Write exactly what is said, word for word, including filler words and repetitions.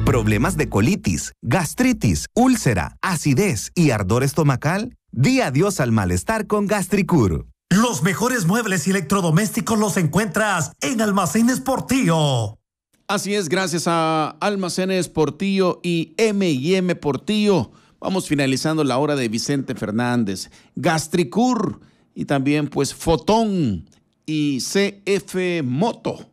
¿Problemas de colitis, gastritis, úlcera, acidez y ardor estomacal? Di adiós al malestar con Gastricur. Los mejores muebles y electrodomésticos los encuentras en Almacenes Portillo. Así es, gracias a Almacenes Portillo y eme y eme Portillo. Vamos finalizando la hora de Vicente Fernández. Gastricur y también pues Fotón y ce efe Moto.